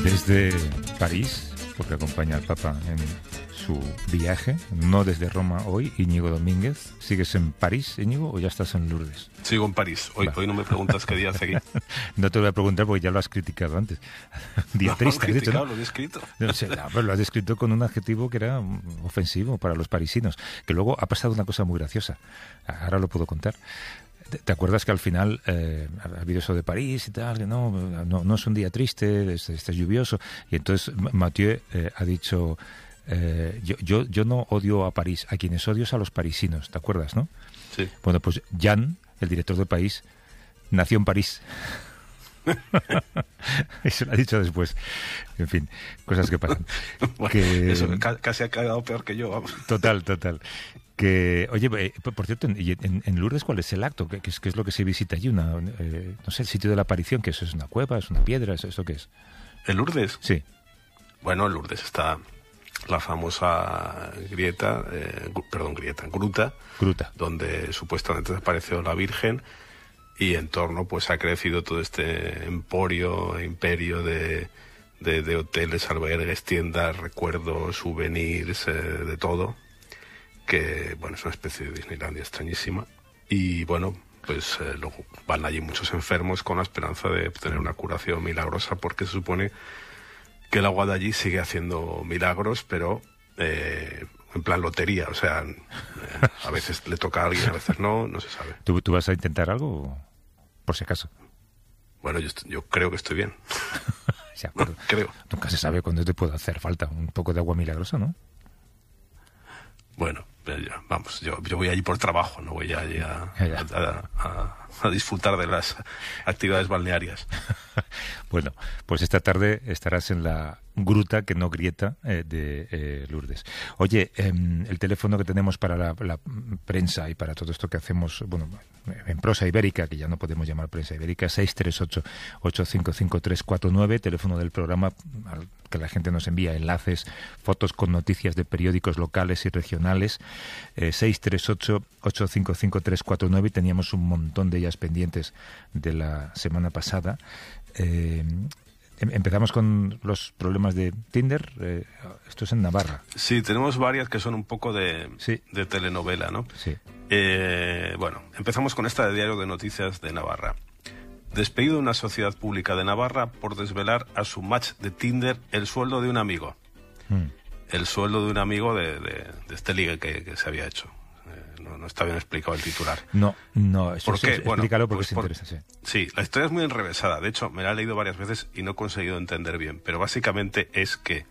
Desde París, porque acompaña al Papa en su viaje, no desde Roma hoy, Íñigo Domínguez. ¿Sigues en París, Íñigo, o ya estás en Lourdes? Sigo en París. Hoy no me preguntas qué día hace aquí. No te lo voy a preguntar porque ya lo has criticado antes. Día triste, has dicho, ¿no? Lo he escrito. No sé, pero lo has descrito con un adjetivo que era ofensivo para los parisinos. Que luego ha pasado una cosa muy graciosa. Ahora lo puedo contar. ¿Te acuerdas que al final ha habido eso de París y tal? Que no es un día triste, es lluvioso. Y entonces Mathieu ha dicho, yo no odio a París, a quienes odio es a los parisinos. ¿Te acuerdas, no? Sí. Bueno, pues Jan, el director de París, nació en París. Eso lo ha dicho después. En fin, cosas que pasan. Bueno, que eso casi ha quedado peor que yo, vamos. Total. Que, oye, por cierto, en Lourdes, ¿cuál es el acto? ¿Qué es lo que se visita allí? No sé, el sitio de la aparición, que eso es una cueva, es una piedra, ¿eso qué es? ¿En Lourdes? Sí. Bueno, en Lourdes está la famosa gruta, donde supuestamente desapareció la Virgen, y en torno pues ha crecido todo este imperio de hoteles, albergues, tiendas, recuerdos, souvenirs, de todo, que bueno, es una especie de Disneylandia extrañísima. Y bueno, pues luego van allí muchos enfermos con la esperanza de obtener una curación milagrosa, porque se supone que el agua de allí sigue haciendo milagros, pero en plan lotería, o sea, a veces le toca a alguien, a veces no se sabe. ¿Tú vas a intentar algo, por si acaso? Bueno, yo creo que estoy bien. Ya, creo. Nunca se sabe cuándo te puede hacer falta un poco de agua milagrosa, ¿no? Bueno, vamos, yo voy allí por trabajo, no voy allí a disfrutar de las actividades balnearias. Bueno, pues esta tarde estarás en la gruta, que no grieta, de Lourdes. Oye, el teléfono que tenemos para la prensa y para todo esto que hacemos, bueno, en prosa ibérica, que ya no podemos llamar prensa ibérica, 638-855-349, teléfono del programa al que la gente nos envía enlaces, fotos con noticias de periódicos locales y regionales, 638-855-349, y teníamos un montón de ellas pendientes de la semana pasada. Empezamos con los problemas de Tinder. Esto es en Navarra. Sí, tenemos varias que son un poco de telenovela, ¿no? Sí. Bueno, empezamos con esta de Diario de Noticias de Navarra. Despedido de una sociedad pública de Navarra por desvelar a su match de Tinder el sueldo de un amigo. El sueldo de un amigo de este ligue que se había hecho. No está bien explicado el titular. No, eso ¿por qué? Explícalo porque pues se interesa, sí. Sí, la historia es muy enrevesada. De hecho, me la he leído varias veces y no he conseguido entender bien. Pero básicamente es que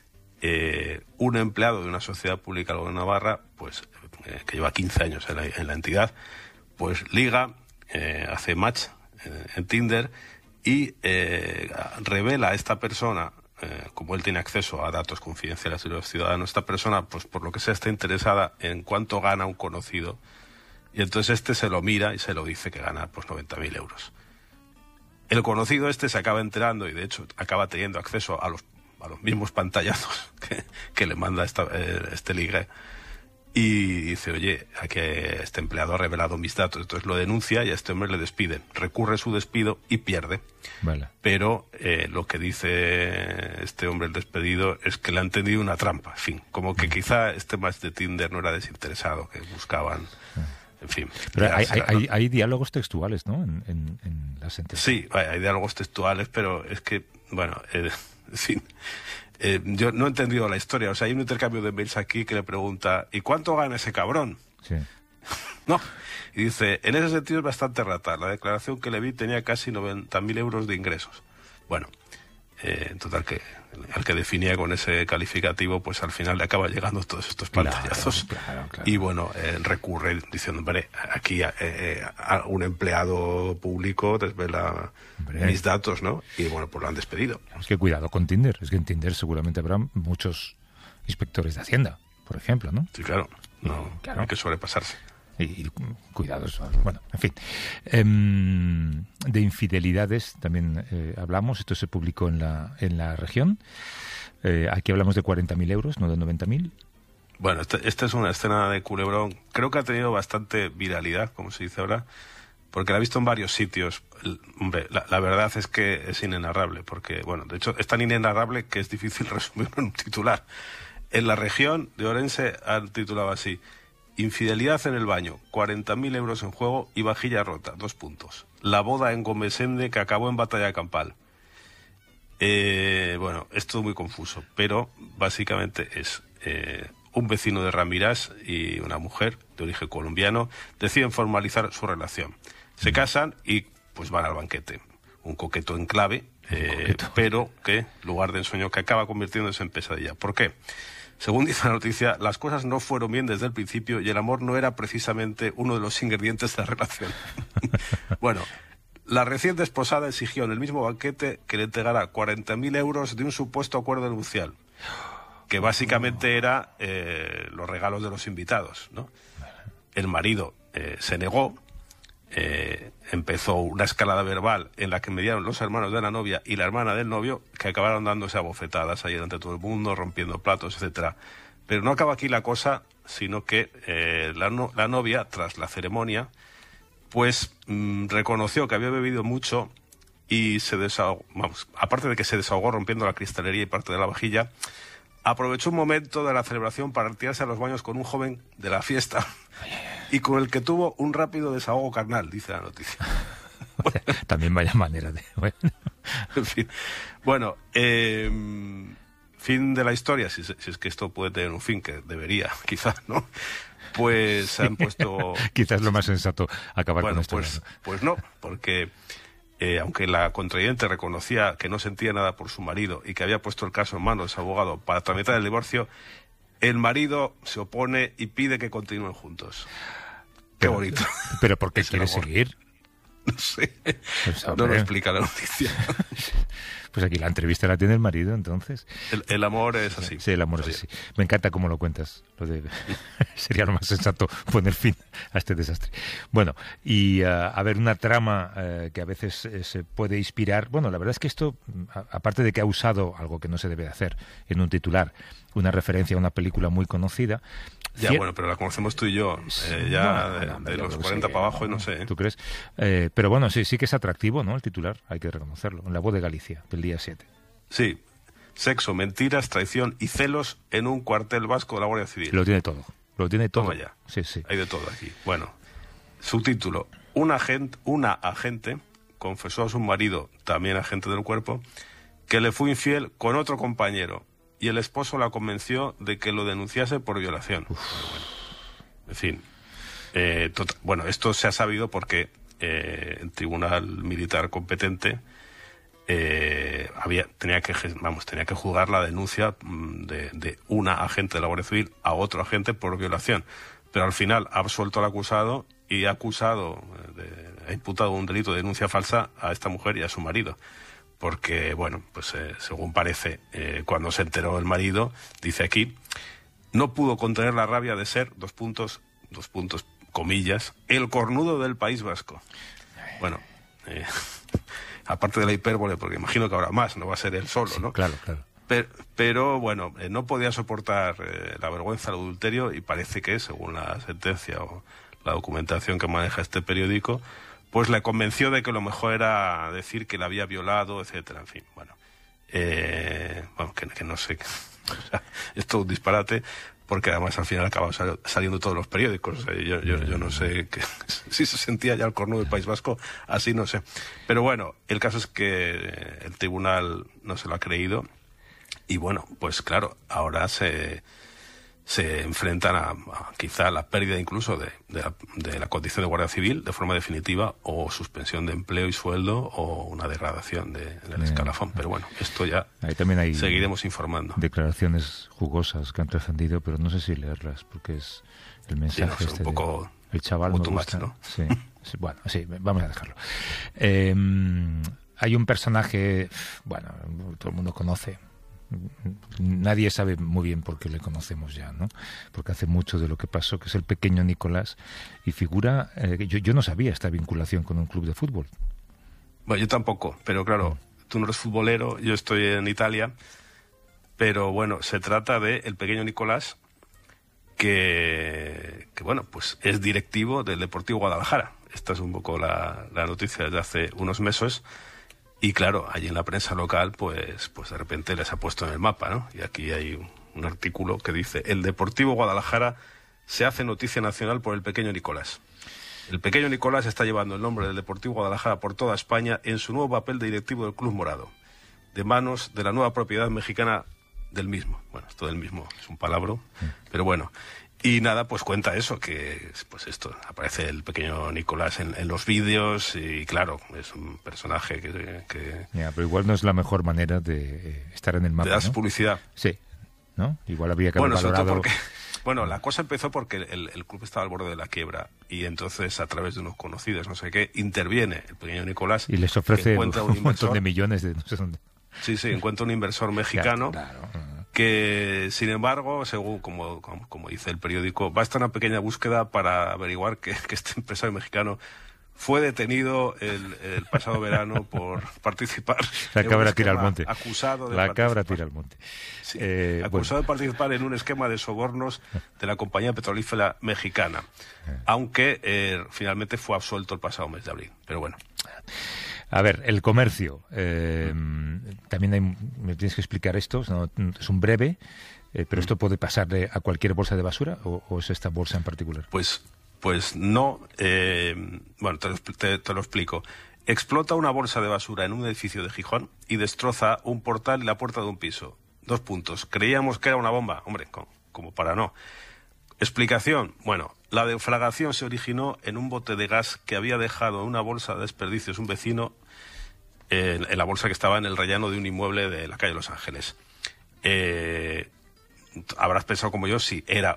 un empleado de una sociedad pública de Navarra, pues que lleva 15 años en la entidad, pues liga, hace match en Tinder y revela a esta persona, como él tiene acceso a datos confidenciales de los ciudadanos, esta persona, pues por lo que sea, está interesada en cuánto gana un conocido, y entonces este se lo mira y se lo dice que gana pues 90.000 euros. El conocido se acaba enterando, y de hecho acaba teniendo acceso a los mismos pantallazos que le manda este ligue, y dice, oye, a que este empleado ha revelado mis datos. Entonces lo denuncia y a este hombre le despiden. Recurre su despido y pierde. Vale. Pero lo que dice este hombre, el despedido, es que le han tendido una trampa. En fin, como que quizá este match de Tinder no era desinteresado, que buscaban... En fin. Pero hay diálogos textuales, ¿no? En la sentencia. Sí, hay diálogos textuales, pero es que, bueno, en fin... yo no he entendido la historia. O sea, hay un intercambio de mails aquí que le pregunta, ¿y cuánto gana ese cabrón? Sí. No. Y dice, en ese sentido es bastante rata. La declaración que le vi tenía casi 90.000 euros de ingresos. Bueno, en total, que al que definía con ese calificativo, pues al final le acaba llegando todos estos pantallazos. Claro. Y bueno, recurre diciendo, hombre, aquí a un empleado público desvela mis datos, ¿no? Y bueno, pues lo han despedido. Es que cuidado con Tinder. Es que en Tinder seguramente habrá muchos inspectores de Hacienda, por ejemplo, ¿no? Sí, claro. No, claro. Hay que sobrepasarse. Y cuidados. Bueno, en fin. De infidelidades también hablamos. Esto se publicó en la región. Aquí hablamos de 40.000 euros, no de 90.000. Bueno, esta es una escena de culebrón. Creo que ha tenido bastante viralidad, como se dice ahora. porque la he visto en varios sitios. Hombre, la verdad es que es inenarrable, porque, bueno, de hecho es tan inenarrable que es difícil resumirlo en un titular. En La Región de Orense han titulado así: infidelidad en el baño, 40.000 euros en juego y vajilla rota, 2 puntos. La boda en Gomesende que acabó en batalla campal. Bueno, es todo muy confuso, pero básicamente es un vecino de Ramirás y una mujer de origen colombiano deciden formalizar su relación. Se casan y pues van al banquete. Un coqueto enclave, pero que lugar de ensueño que acaba convirtiéndose en pesadilla. ¿Por qué? Según dice la noticia, las cosas no fueron bien desde el principio y el amor no era precisamente uno de los ingredientes de la relación. Bueno, la recién desposada exigió en el mismo banquete que le entregara 40.000 euros de un supuesto acuerdo nupcial, que básicamente era los regalos de los invitados, ¿no? El marido se negó, empezó una escalada verbal en la que mediaron los hermanos de la novia y la hermana del novio, que acabaron dándose a bofetadas ahí delante de todo el mundo, rompiendo platos, etcétera. Pero no acaba aquí la cosa, sino que la novia, tras la ceremonia, pues reconoció que había bebido mucho y se desahogó, vamos, aparte de que se desahogó rompiendo la cristalería y parte de la vajilla, aprovechó un momento de la celebración para retirarse a los baños con un joven de la fiesta y con el que tuvo un rápido desahogo carnal, dice la noticia. También vaya manera de... Bueno. En fin. Bueno, fin de la historia, si es que esto puede tener un fin, que debería, quizás, ¿no? Pues se han puesto... Quizás lo más sensato acabar con esto. Pues no, porque aunque la contrayente reconocía que no sentía nada por su marido y que había puesto el caso en manos de su abogado para tramitar el divorcio, el marido se opone y pide que continúen juntos. Qué bonito. ¿Pero por qué quiere seguir? No sé, Pues, no lo explica la noticia. Pues aquí la entrevista la tiene el marido, entonces. El amor es así. Sí, el amor es así. Me encanta cómo lo cuentas. Sería lo más sensato poner fin a este desastre. Bueno, y a ver, una trama que a veces se puede inspirar. Bueno, la verdad es que esto, aparte de que ha usado algo que no se debe de hacer en un titular, una referencia a una película muy conocida. Ya, bueno, pero la conocemos tú y yo. De los 40 para abajo, no sé. ¿Tú crees? Pero bueno, sí que es atractivo, ¿no? El titular, hay que reconocerlo. En La Voz de Galicia, del día 7. Sí. Sexo, mentiras, traición y celos en un cuartel vasco de la Guardia Civil. Lo tiene todo. Lo tiene todo. Toma ya. Sí. Hay de todo aquí. Bueno, subtítulo. Una agente confesó a su marido, también agente del cuerpo, que le fue infiel con otro compañero y el esposo la convenció de que lo denunciase por violación. Bueno, en fin. Bueno, esto se ha sabido porque el tribunal militar competente tenía que juzgar la denuncia de una agente de la Guardia Civil a otro agente por violación. Pero al final ha absuelto al acusado y ha imputado un delito de denuncia falsa a esta mujer y a su marido. Porque, bueno, pues según parece, cuando se enteró el marido, dice aquí, no pudo contener la rabia de ser, dos puntos, comillas, el cornudo del País Vasco. Bueno, aparte de la hipérbole, porque imagino que habrá más, no va a ser él solo, ¿no? Sí, claro. Pero bueno, no podía soportar la vergüenza del adulterio y parece que, según la sentencia o la documentación que maneja este periódico, pues le convenció de que lo mejor era decir que la había violado, etcétera. En fin, bueno, que no sé, o sea, es todo un disparate, porque además al final acaban saliendo todos los periódicos. O sea, yo no sé si se sentía ya el cornudo del País Vasco, así no sé. Pero bueno, el caso es que el tribunal no se lo ha creído y bueno, pues claro, ahora se enfrentan a quizá la pérdida incluso de la condición de guardia civil de forma definitiva, o suspensión de empleo y sueldo, o una degradación del escalafón. Pero bueno, esto ya ahí también hay seguiremos informando. Declaraciones jugosas que han trascendido, pero no sé si leerlas, porque es el mensaje un poco el chaval me gusta, ¿no? Sí, bueno, sí, vamos a dejarlo. Hay un personaje, bueno, todo el mundo conoce. Nadie sabe muy bien por qué le conocemos ya, ¿no? Porque hace mucho de lo que pasó, que es el pequeño Nicolás, y figura... yo no sabía esta vinculación con un club de fútbol. Bueno, yo tampoco, pero claro, tú no eres futbolero, yo estoy en Italia, pero bueno, se trata de el pequeño Nicolás, que bueno, pues es directivo del Deportivo Guadalajara. esta es un poco la noticia desde hace unos meses. Y claro, allí en la prensa local, pues de repente les ha puesto en el mapa, ¿no? Y aquí hay un artículo que dice: el Deportivo Guadalajara se hace noticia nacional por el pequeño Nicolás. El pequeño Nicolás está llevando el nombre del Deportivo Guadalajara por toda España en su nuevo papel de directivo del Club Morado, de manos de la nueva propiedad mexicana del mismo. Bueno, esto del mismo es un palabra, pero bueno. Y nada, pues cuenta eso, que pues esto, aparece el pequeño Nicolás en los vídeos y claro, es un personaje que Ya, pero igual no es la mejor manera de estar en el mapa, te das ¿no? publicidad. Sí, ¿no? Igual habría que haber Sobre todo valorado... porque, bueno, la cosa empezó porque el club estaba al borde de la quiebra y entonces a través de unos conocidos, no sé qué, interviene el pequeño Nicolás Y les ofrece un encuentra un montón de inversor, millones de... No sé dónde. sí, encuentra un inversor mexicano. Claro. Que, sin embargo, según como dice el periódico, basta una pequeña búsqueda para averiguar que este empresario mexicano fue detenido el pasado verano por participar. La cabra tira al monte. Acusado de La cabra participar. tira al monte. Sí, acusado de participar en un esquema de sobornos de la compañía petrolífera mexicana, aunque finalmente fue absuelto el pasado mes de abril. Pero bueno. A ver, el comercio. También me tienes que explicar esto. Es un breve, pero esto puede pasarle a cualquier bolsa de basura o es esta bolsa en particular. Pues no. Bueno, te lo explico. Explota una bolsa de basura en un edificio de Gijón y destroza un portal y la puerta de un piso. 2 puntos. Creíamos que era una bomba. Hombre, como para no. Explicación. Bueno, la deflagración se originó en un bote de gas que había dejado en una bolsa de desperdicios un vecino en la bolsa que estaba en el rellano de un inmueble de la calle Los Ángeles. Habrás pensado como yo si era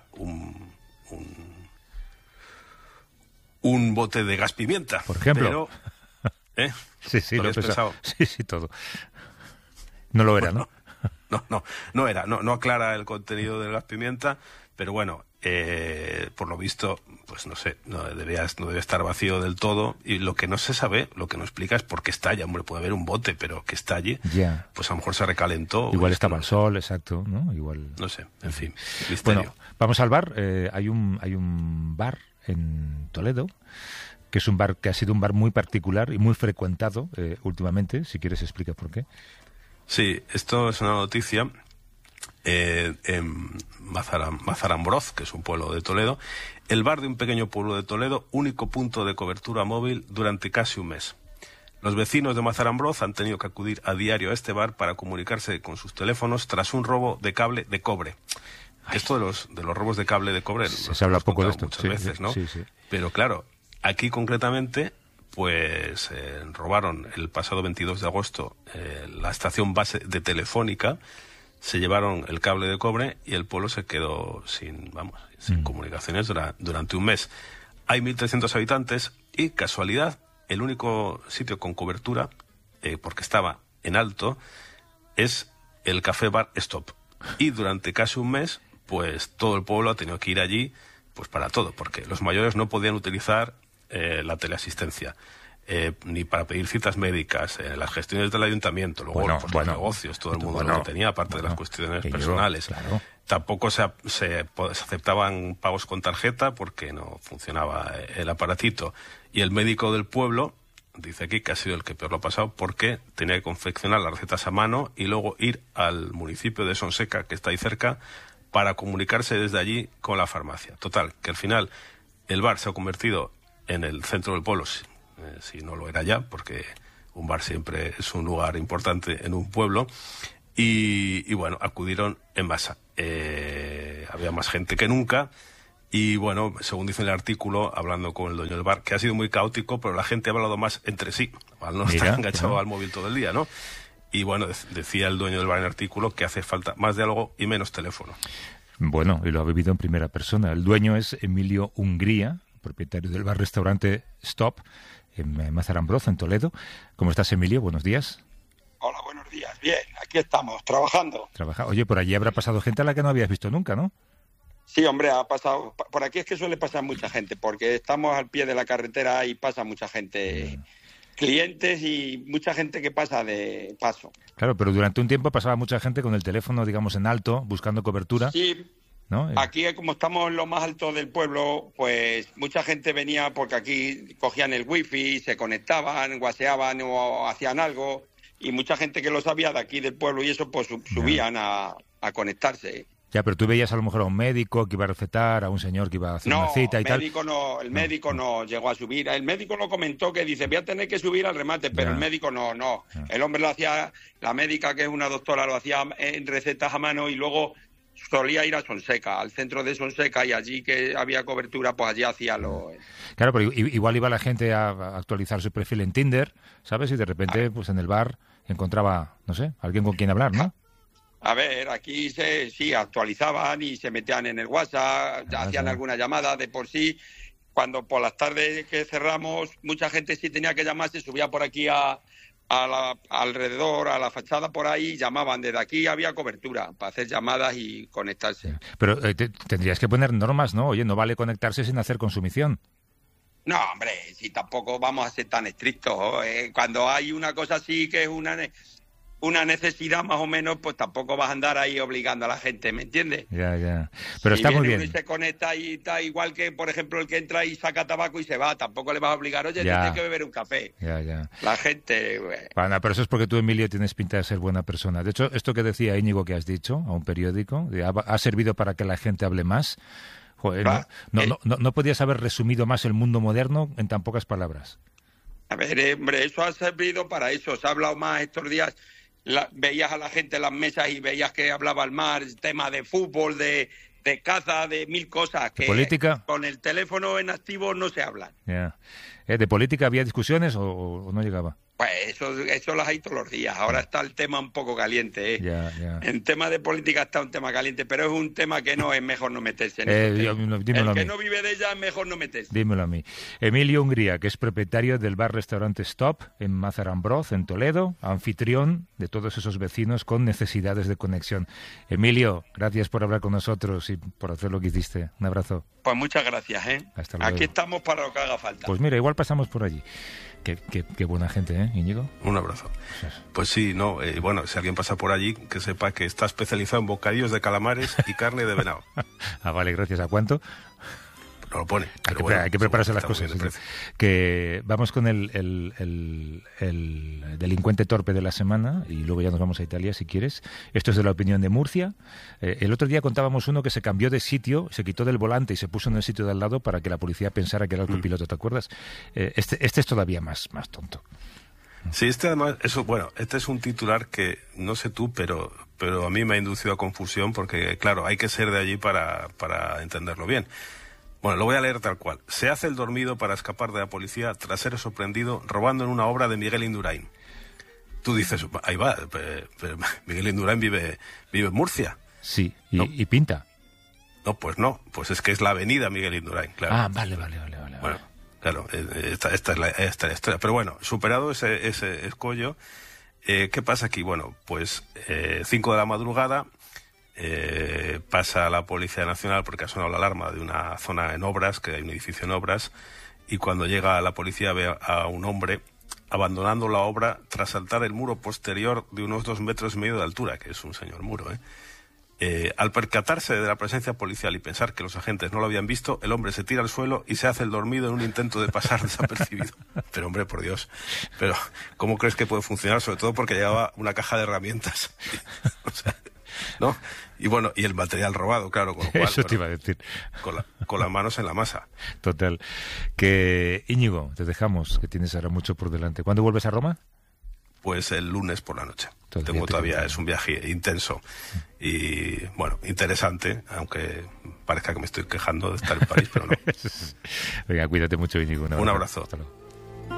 un bote de gas pimienta. Por ejemplo. Pero, Sí, lo he pensado. Sí, todo. No lo era, ¿no? No era. No aclara el contenido del gas pimienta, pero bueno, por lo visto, pues no sé, no debe estar vacío del todo. Y lo que no se sabe, lo que no explica es por qué estalla. Hombre, puede haber un bote, pero que estalle, Ya. pues a lo mejor se recalentó. Igual estaba al sol, exacto, ¿no? Igual. No sé, en fin, misterio. Bueno, vamos al bar. Hay un bar en Toledo, que es un bar que ha sido un bar muy particular y muy frecuentado últimamente. Si quieres, explica por qué. Sí, esto es una noticia en Mazarambroz, que es un pueblo de Toledo. El bar de un pequeño pueblo de Toledo, único punto de cobertura móvil durante casi un mes. Los vecinos de Mazarambroz han tenido que acudir a diario a este bar para comunicarse con sus teléfonos tras un robo de cable de cobre. Esto de los robos de cable de cobre se habla poco de esto muchas veces, ¿no? Sí. Pero claro, aquí concretamente, pues robaron el pasado 22 de agosto la estación base de Telefónica, se llevaron el cable de cobre y el pueblo se quedó sin comunicaciones durante un mes. Hay 1.300 habitantes y, casualidad, el único sitio con cobertura, porque estaba en alto, es el café bar Stop. Y durante casi un mes, pues todo el pueblo ha tenido que ir allí pues para todo, porque los mayores no podían utilizar la teleasistencia, ni para pedir citas médicas, las gestiones del ayuntamiento, luego los negocios, todo el mundo lo tenía, aparte de las cuestiones personales. Claro. Tampoco se aceptaban pagos con tarjeta porque no funcionaba el aparatito. Y el médico del pueblo dice aquí que ha sido el que peor lo ha pasado porque tenía que confeccionar las recetas a mano y luego ir al municipio de Sonseca, que está ahí cerca, para comunicarse desde allí con la farmacia. Total, que al final el bar se ha convertido en el centro del pueblo, si no lo era ya, porque un bar siempre es un lugar importante en un pueblo, y bueno, acudieron en masa. Había más gente que nunca, y bueno, según dice el artículo, hablando con el dueño del bar, que ha sido muy caótico, pero la gente ha hablado más entre sí, al no estar enganchado al móvil todo el día, ¿no? Y bueno, decía el dueño del bar en el artículo que hace falta más diálogo y menos teléfono. Bueno, y lo ha vivido en primera persona. El dueño es Emilio Hungría, propietario del bar-restaurante Stop, en Mazarambroz, en Toledo. ¿Cómo estás, Emilio? Buenos días. Hola, buenos días. Bien, aquí estamos, trabajando. Oye, por allí habrá pasado gente a la que no habías visto nunca, ¿no? Sí, hombre, ha pasado. Por aquí es que suele pasar mucha gente, porque estamos al pie de la carretera y pasa mucha gente, clientes y mucha gente que pasa de paso. Claro, pero durante un tiempo pasaba mucha gente con el teléfono, digamos, en alto, buscando cobertura. Sí, ¿no? Aquí, como estamos en lo más alto del pueblo, pues mucha gente venía porque aquí cogían el wifi, se conectaban, guaseaban o hacían algo, y mucha gente que lo sabía de aquí del pueblo y eso, pues subían a conectarse. Ya, pero tú veías a lo mejor a un médico que iba a recetar, a un señor que iba a hacer una cita y tal. El médico no llegó a subir. El médico lo comentó, que dice, voy a tener que subir al remate, pero el médico no. El hombre lo hacía, la médica, que es una doctora, lo hacía en recetas a mano, y luego solía ir a Sonseca, al centro de Sonseca, y allí que había cobertura, pues allí hacía lo... Claro, pero igual iba la gente a actualizar su perfil en Tinder, ¿sabes? Y de repente, pues en el bar encontraba, no sé, alguien con quien hablar, ¿no? A ver, aquí sí actualizaban y se metían en el WhatsApp, hacían alguna llamada de por sí. Cuando por las tardes que cerramos, mucha gente sí tenía que llamar, se subía por aquí alrededor, a la fachada por ahí, llamaban. Desde aquí había cobertura para hacer llamadas y conectarse. Pero tendrías que poner normas, ¿no? Oye, no vale conectarse sin hacer consumición. No, hombre, si tampoco vamos a ser tan estrictos. Cuando hay una cosa así que es una necesidad más o menos, pues tampoco vas a andar ahí obligando a la gente, ¿me entiendes? Ya. Pero si está muy bien. bien. Y se conecta y está igual que, por ejemplo, el que entra y saca tabaco y se va, tampoco le vas a obligar, oye, tienes que beber un café. Ya. La gente... Bueno, pero eso es porque tú, Emilio, tienes pinta de ser buena persona. De hecho, esto que decía Íñigo, que has dicho a un periódico, ha servido para que la gente hable más. Joder, no podías haber resumido más el mundo moderno en tan pocas palabras. A ver, hombre, eso ha servido para eso. Se ha hablado más estos días. Veías a la gente en las mesas y veías que hablaba al mar, tema de fútbol, de caza, de mil cosas que política. Con el teléfono en activo no se hablan. Ya. ¿De política había discusiones o no llegaba? Pues eso las hay todos los días. Ahora está el tema un poco caliente. Ya. En tema de política está un tema caliente, pero es un tema que no es mejor no meterse en eso. El que no vive de ella es mejor no meterse. Dímelo a mí. Emilio Hungría, que es propietario del bar-restaurante Stop en Mazarambroz, en Toledo, anfitrión de todos esos vecinos con necesidades de conexión. Emilio, gracias por hablar con nosotros y por hacer lo que hiciste. Un abrazo. Pues muchas gracias. Hasta luego. Aquí estamos para lo que haga falta. Pues mira, igual pasamos por allí. Qué buena gente, ¿eh, Íñigo? Un abrazo. Pues sí, bueno, si alguien pasa por allí, que sepa que está especializado en bocadillos de calamares y carne de venado. Vale, gracias. ¿A cuánto? No lo pone. Hay que prepararse las cosas. Que vamos con el delincuente torpe de la semana y luego ya nos vamos a Italia, si quieres. Esto es de La Opinión de Murcia. El otro día contábamos uno que se cambió de sitio, se quitó del volante y se puso en el sitio de al lado para que la policía pensara que era el copiloto, ¿te acuerdas? Este es todavía más tonto. Sí, además, este es un titular que, no sé tú, pero a mí me ha inducido a confusión porque, claro, hay que ser de allí para entenderlo bien. Bueno, lo voy a leer tal cual. Se hace el dormido para escapar de la policía tras ser sorprendido robando en una obra de Miguel Indurain. Tú dices, ahí va, pero Miguel Indurain vive en Murcia. Sí, y pinta. No, pues es que es la avenida Miguel Indurain, claro. Vale. Bueno, claro, esta es la historia. Pero bueno, superado ese escollo, ¿qué pasa aquí? Bueno, pues 5 de la madrugada... pasa la Policía Nacional porque ha sonado la alarma de una zona en obras, que hay un edificio en obras, y cuando llega la policía ve a un hombre abandonando la obra tras saltar el muro posterior de unos 2,5 metros de altura, que es un señor muro. Al percatarse de la presencia policial y pensar que los agentes no lo habían visto, el hombre se tira al suelo y se hace el dormido en un intento de pasar desapercibido. Pero hombre, por Dios, pero ¿cómo crees que puede funcionar? Sobre todo porque llevaba una caja de herramientas. O sea, ¿no? Y bueno, y el material robado, claro, con lo cual, eso te iba a decir. Con las manos en la masa. Total. Que Íñigo, te dejamos, que tienes ahora mucho por delante. ¿Cuándo vuelves a Roma? Pues el lunes por la noche. Es un viaje intenso y, bueno, interesante, aunque parezca que me estoy quejando de estar en París, pero no. Venga, cuídate mucho, Íñigo. Un abrazo. Hasta luego.